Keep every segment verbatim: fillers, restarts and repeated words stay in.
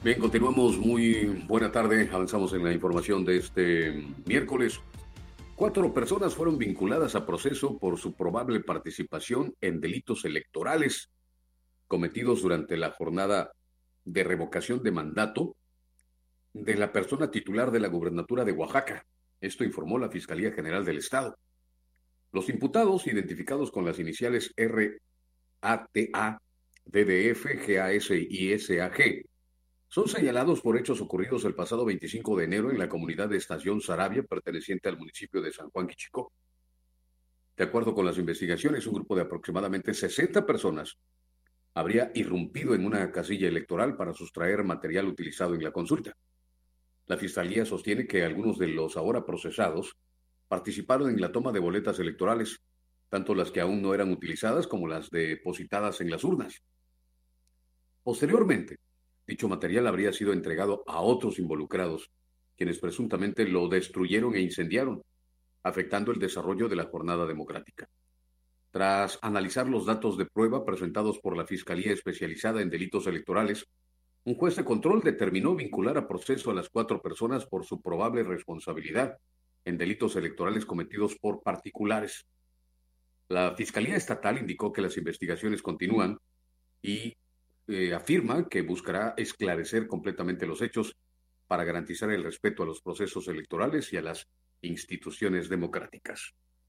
Bien, continuamos. Muy buena tarde. Avanzamos en la información de este miércoles. Cuatro personas fueron vinculadas a proceso por su probable participación en delitos electorales cometidos durante la jornada de revocación de mandato de la persona titular de la gubernatura de Oaxaca. Esto informó la Fiscalía General del Estado. Los imputados, identificados con las iniciales R A T A, D D F, G A S y S A G, son señalados por hechos ocurridos el pasado veinticinco de enero en la comunidad de Estación Sarabia, perteneciente al municipio de San Juan Quichicó. De acuerdo con las investigaciones, un grupo de aproximadamente sesenta personas habría irrumpido en una casilla electoral para sustraer material utilizado en la consulta. La Fiscalía sostiene que algunos de los ahora procesados participaron en la toma de boletas electorales, tanto las que aún no eran utilizadas como las depositadas en las urnas. Posteriormente, dicho material habría sido entregado a otros involucrados, quienes presuntamente lo destruyeron e incendiaron, afectando el desarrollo de la jornada democrática. Tras analizar los datos de prueba presentados por la Fiscalía Especializada en Delitos Electorales, un juez de control determinó vincular a proceso a las cuatro personas por su probable responsabilidad en delitos electorales cometidos por particulares. La Fiscalía Estatal indicó que las investigaciones continúan y eh, afirma que buscará esclarecer completamente los hechos para garantizar el respeto a los procesos electorales y a las instituciones democráticas.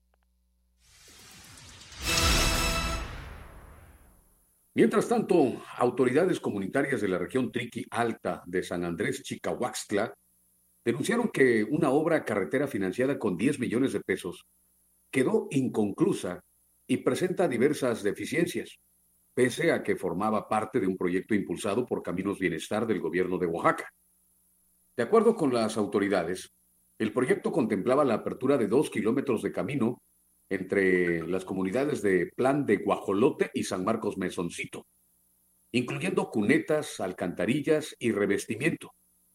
Mientras tanto, autoridades comunitarias de la región Triqui Alta de San Andrés Chicahuaxtla denunciaron que una obra carretera financiada con diez millones de pesos quedó inconclusa y presenta diversas deficiencias, pese a que formaba parte de un proyecto impulsado por Caminos Bienestar del gobierno de Oaxaca. De acuerdo con las autoridades, el proyecto contemplaba la apertura de dos kilómetros de camino entre las comunidades de Plan de Guajolote y San Marcos Mesoncito, incluyendo cunetas, alcantarillas y revestimiento.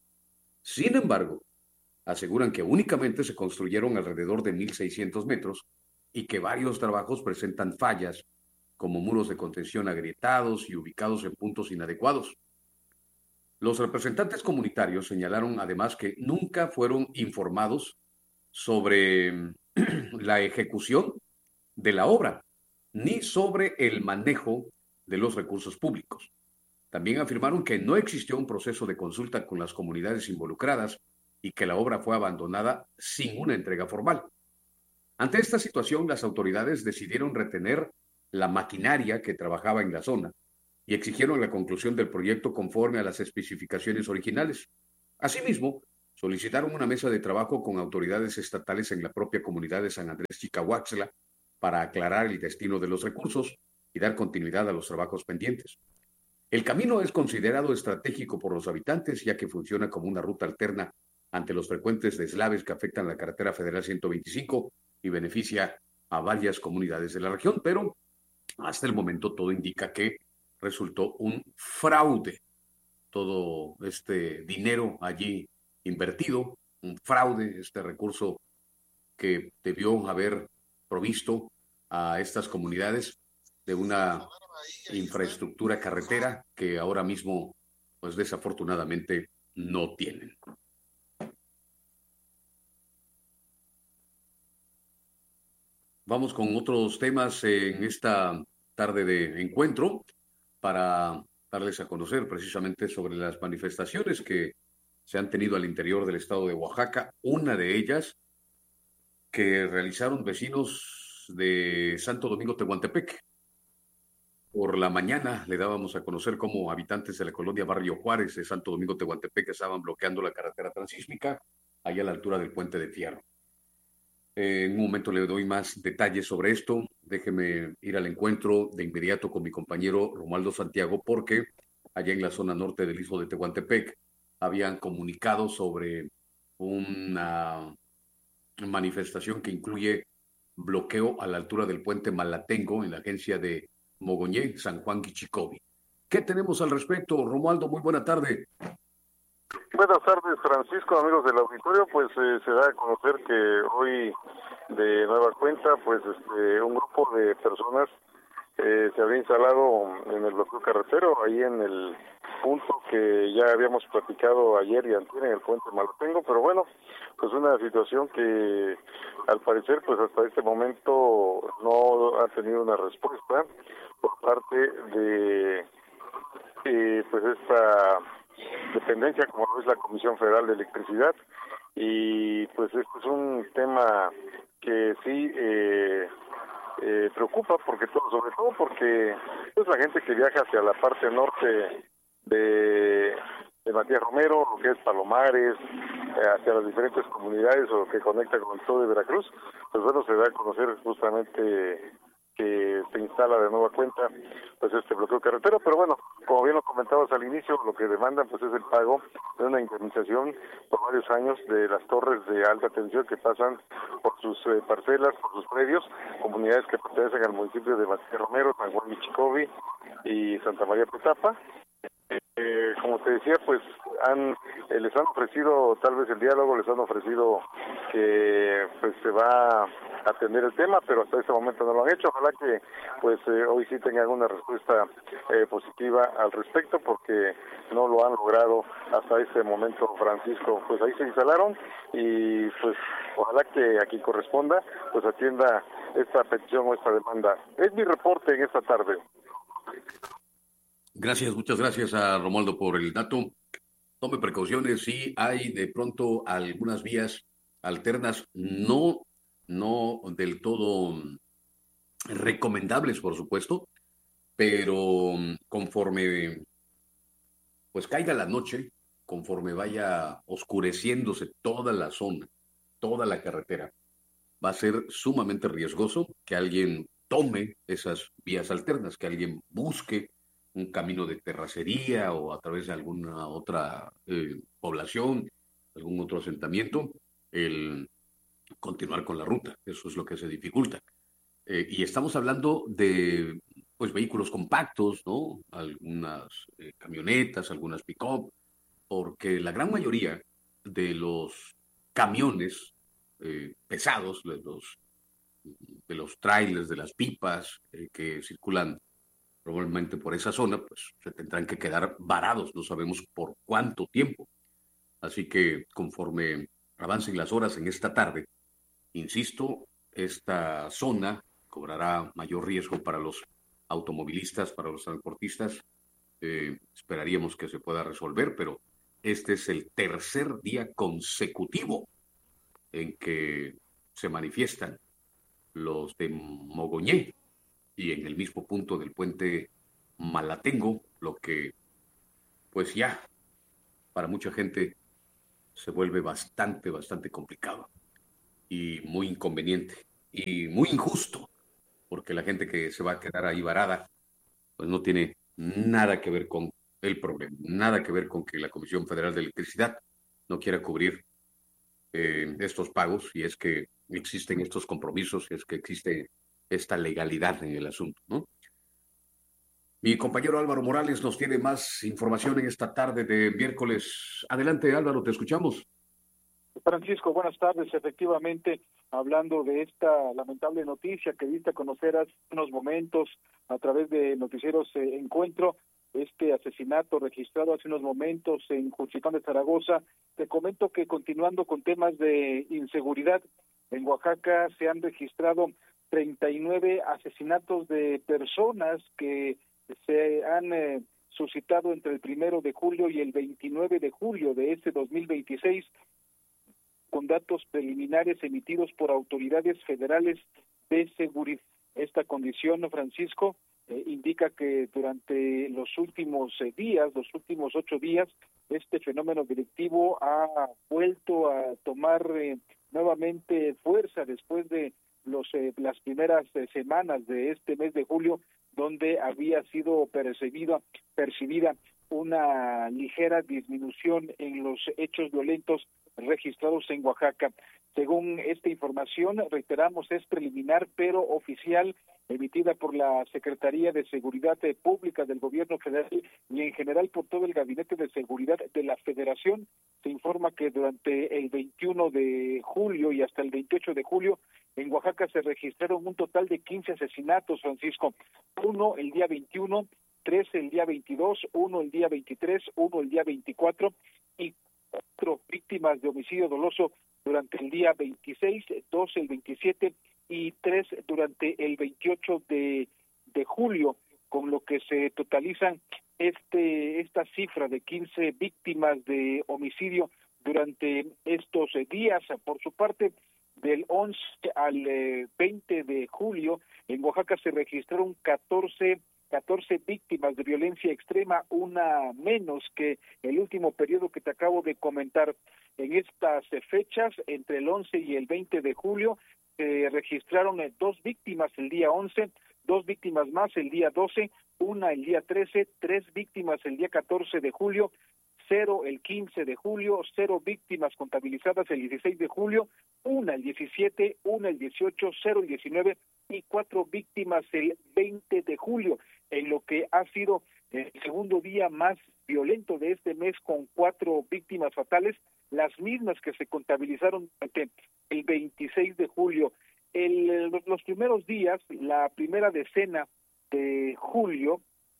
Sin embargo, aseguran que únicamente se construyeron alrededor de mil seiscientos metros y que varios trabajos presentan fallas, como muros de contención agrietados y ubicados en puntos inadecuados. Los representantes comunitarios señalaron además que nunca fueron informados sobre la ejecución de la obra, ni sobre el manejo de los recursos públicos. También afirmaron que no existió un proceso de consulta con las comunidades involucradas y que la obra fue abandonada sin una entrega formal. Ante esta situación, las autoridades decidieron retener la maquinaria que trabajaba en la zona y exigieron la conclusión del proyecto conforme a las especificaciones originales. Asimismo, solicitaron una mesa de trabajo con autoridades estatales en la propia comunidad de San Andrés Chicahuaxtla para aclarar el destino de los recursos y dar continuidad a los trabajos pendientes. El camino es considerado estratégico por los habitantes, ya que funciona como una ruta alterna ante los frecuentes deslaves que afectan la carretera federal ciento veinticinco y beneficia a varias comunidades de la región, pero hasta el momento todo indica que resultó un fraude. Todo este dinero allí invertido, un fraude, este recurso que debió haber provisto a estas comunidades de una infraestructura carretera que ahora mismo, pues desafortunadamente, no tienen. Vamos con otros temas en esta tarde de encuentro para darles a conocer precisamente sobre las manifestaciones que se han tenido al interior del estado de Oaxaca. Una de ellas que realizaron vecinos de Santo Domingo Tehuantepec. Por la mañana le dábamos a conocer cómo habitantes de la colonia Barrio Juárez de Santo Domingo Tehuantepec estaban bloqueando la carretera transísmica allá a la altura del Puente de Fierro. Eh, en un momento le doy más detalles sobre esto. Déjeme ir al encuentro de inmediato con mi compañero Romualdo Santiago, porque allá en la zona norte del istmo de Tehuantepec habían comunicado sobre una manifestación que incluye bloqueo a la altura del puente Malatengo en la agencia de Mogoñé, San Juan Quichicobi. ¿Qué tenemos al respecto, Romualdo? Muy buena tarde. Buenas tardes, Francisco, amigos del auditorio. Pues eh, se da a conocer que hoy, de nueva cuenta, pues este, un grupo de personas eh, se había instalado en el bloqueo carretero, ahí en el punto que ya habíamos platicado ayer y antier en el puente Malatengo, pero bueno, pues una situación que al parecer pues hasta este momento no ha tenido una respuesta por parte de eh, pues esta dependencia como lo es la Comisión Federal de Electricidad, y pues este es un tema que sí eh, eh, preocupa, porque todo, sobre todo porque es la gente que viaja hacia la parte norte de, de Matías Romero, lo que es Palomares, eh, hacia las diferentes comunidades o que conecta con el sur de Veracruz, pues bueno, se da a conocer justamente que se instala de nueva cuenta pues este bloqueo carretero, pero bueno, como bien lo comentabas al inicio, lo que demandan pues es el pago de una indemnización por varios años de las torres de alta tensión que pasan por sus eh, parcelas, por sus predios, comunidades que pertenecen al municipio de Matías Romero, San Juan Michicovi y Santa María Petapa. Eh, como te decía, pues han eh, les han ofrecido tal vez el diálogo, les han ofrecido que pues se va a atender el tema, pero hasta este momento no lo han hecho. Ojalá que pues eh, hoy sí tengan una respuesta eh, positiva al respecto, porque no lo han logrado hasta este momento, Francisco. Pues ahí se instalaron y pues ojalá que a quien corresponda pues atienda esta petición o esta demanda. Es mi reporte en esta tarde. Gracias, muchas gracias a Romualdo por el dato. Tome precauciones, si hay de pronto algunas vías alternas, no, no del todo recomendables, por supuesto, pero conforme pues caiga la noche, conforme vaya oscureciéndose toda la zona, toda la carretera, va a ser sumamente riesgoso que alguien tome esas vías alternas, que alguien busque un camino de terracería o a través de alguna otra eh, población, algún otro asentamiento, el continuar con la ruta. Eso es lo que se dificulta. Eh, y estamos hablando de pues vehículos compactos, ¿no? Algunas eh, camionetas, algunas pick-up, porque la gran mayoría de los camiones eh, pesados, de los, de los trailers, de las pipas eh, que circulan probablemente por esa zona, pues se tendrán que quedar varados, no sabemos por cuánto tiempo. Así que conforme avancen las horas en esta tarde, insisto, esta zona cobrará mayor riesgo para los automovilistas, para los transportistas. Eh, esperaríamos que se pueda resolver, pero este es el tercer día consecutivo en que se manifiestan los de Mogoñé y en el mismo punto del puente Malatengo, lo que pues ya para mucha gente se vuelve bastante, bastante complicado y muy inconveniente y muy injusto, porque la gente que se va a quedar ahí varada pues no tiene nada que ver con el problema, nada que ver con que la Comisión Federal de Electricidad no quiera cubrir eh, estos pagos, y es que existen estos compromisos, y es que existe esta legalidad en el asunto, ¿no? Mi compañero Álvaro Morales nos tiene más información en esta tarde de miércoles. Adelante, Álvaro, te escuchamos. Francisco, buenas tardes. Efectivamente, hablando de esta lamentable noticia que diste a conocer hace unos momentos a través de Noticieros eh, Encuentro, este asesinato registrado hace unos momentos en Juchitán de Zaragoza, te comento que continuando con temas de inseguridad, en Oaxaca se han registrado treinta y nueve asesinatos de personas que se han eh, suscitado entre el primero de julio y el veintinueve de julio de este dos mil veintiséis, con datos preliminares emitidos por autoridades federales de seguridad. Esta condición, Francisco, eh, indica que durante los últimos eh, días, los últimos ocho días, este fenómeno delictivo ha vuelto a tomar eh, nuevamente fuerza después de los eh, las primeras eh, semanas de este mes de julio, donde había sido percibida, percibida una ligera disminución en los hechos violentos registrados en Oaxaca. Según esta información, reiteramos, es preliminar pero oficial, emitida por la Secretaría de Seguridad Pública del Gobierno Federal y en general por todo el Gabinete de Seguridad de la Federación. Se informa que durante el veintiuno de julio y hasta el veintiocho de julio en Oaxaca se registraron un total de quince asesinatos, Francisco. Uno el día veintiuno tres el día veintidós, uno el día veintitrés, uno el día veinticuatro y cuatro víctimas de homicidio doloso durante el día veintiséis, dos el veintisiete y tres durante el veintiocho de, de julio, con lo que se totalizan este esta cifra de quince víctimas de homicidio durante estos días. Por su parte, del once al veinte de julio, en Oaxaca se registraron catorce víctimas de violencia extrema, una menos que el último periodo que te acabo de comentar. En estas fechas, entre el once y el veinte de julio, se registraron dos víctimas el día once, dos víctimas más el día doce, una el día trece, tres víctimas el día catorce de julio, cero el quince de julio, cero víctimas contabilizadas el dieciséis de julio, una el diecisiete, una el dieciocho, cero el diecinueve y cuatro víctimas el veinte de julio, en lo que ha sido el segundo día más violento de este mes, con cuatro víctimas fatales, las mismas que se contabilizaron durante el veintiséis de julio. El, los primeros días, la primera decena de julio,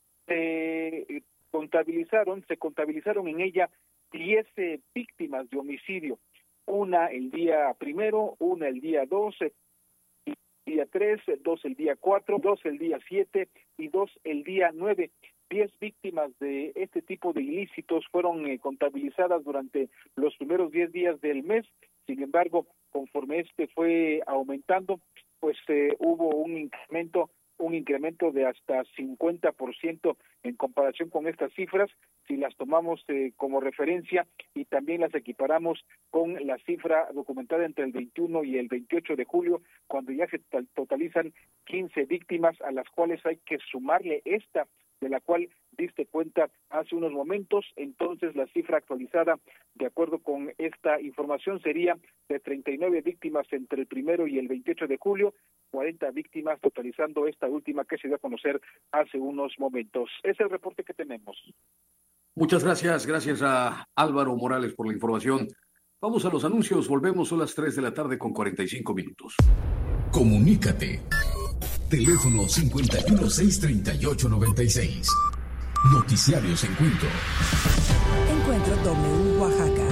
eh, contabilizaron, se contabilizaron en ella diez víctimas de homicidio, una el día primero, una el día doce, el día tres, dos el día cuatro, dos el día siete y dos el día nueve. Diez víctimas de este tipo de ilícitos fueron eh, contabilizadas durante los primeros diez días del mes. Sin embargo, conforme este fue aumentando, pues eh, hubo un incremento un incremento de hasta cincuenta por ciento en comparación con estas cifras, si las tomamos eh, como referencia y también las equiparamos con la cifra documentada entre el veintiuno y el veintiocho de julio, cuando ya se totalizan quince víctimas, a las cuales hay que sumarle esta, de la cual diste cuenta hace unos momentos. Entonces la cifra actualizada, de acuerdo con esta información, sería de treinta y nueve víctimas entre el primero y el veintiocho de julio, cuarenta víctimas, totalizando esta última que se dio a conocer hace unos momentos. Es el reporte que tenemos. Muchas gracias, gracias a Álvaro Morales por la información. Vamos a los anuncios, volvemos, son las tres de la tarde con cuarenta y cinco minutos. Comunícate. Teléfono cincuenta y uno, seiscientos treinta y ocho, noventa y seis. Noticiarios Encuentro. Encuentro W Oaxaca.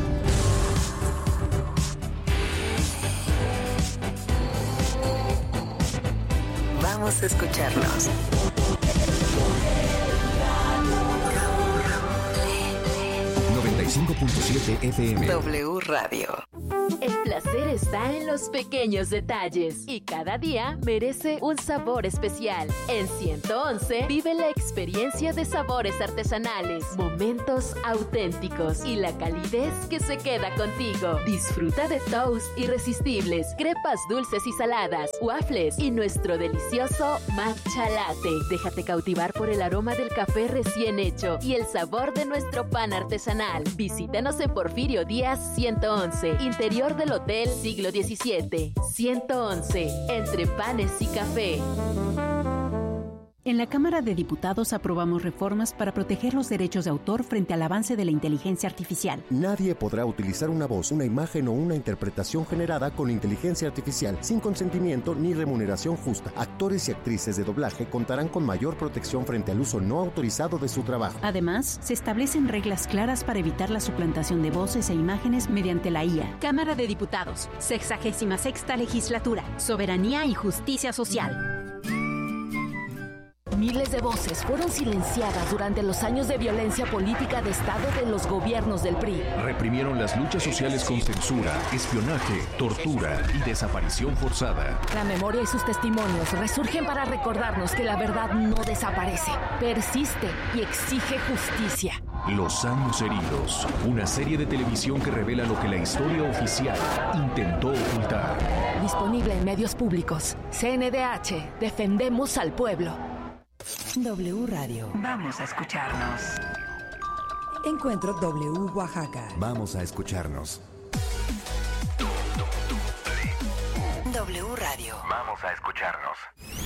Vamos a escucharnos. noventa y cinco punto siete F M. W Radio. El placer está en los pequeños detalles y cada día merece un sabor especial. En ciento once vive la experiencia de sabores artesanales, momentos auténticos y la calidez que se queda contigo. Disfruta de toast irresistibles, crepas dulces y saladas, waffles y nuestro delicioso matcha latte. Déjate cautivar por el aroma del café recién hecho y el sabor de nuestro pan artesanal. Visítanos en Porfirio Díaz ciento once, interior del Hotel Siglo diecisiete. ciento once, entre panes y café. En la Cámara de Diputados aprobamos reformas para proteger los derechos de autor frente al avance de la inteligencia artificial. Nadie podrá utilizar una voz, una imagen o una interpretación generada con inteligencia artificial sin consentimiento ni remuneración justa. Actores y actrices de doblaje contarán con mayor protección frente al uso no autorizado de su trabajo. Además, se establecen reglas claras para evitar la suplantación de voces e imágenes mediante la I A. Cámara de Diputados, sexagésima sexta legislatura, soberanía y justicia social. Miles de voces fueron silenciadas durante los años de violencia política de Estado de los gobiernos del P R I. Reprimieron las luchas sociales con censura, espionaje, tortura y desaparición forzada. La memoria y sus testimonios resurgen para recordarnos que la verdad no desaparece, persiste y exige justicia. Los años heridos, una serie de televisión que revela lo que la historia oficial intentó ocultar. Disponible en medios públicos. C N D H, defendemos al pueblo. W Radio. Vamos a escucharnos. Encuentro W Oaxaca. Vamos a escucharnos. W Radio. Vamos a escucharnos.